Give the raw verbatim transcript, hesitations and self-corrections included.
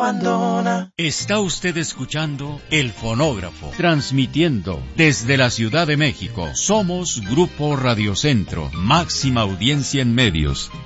abandona. Está usted escuchando El Fonógrafo, transmitiendo desde la Ciudad de México. Somos Grupo Radio Centro, máxima audiencia en medios.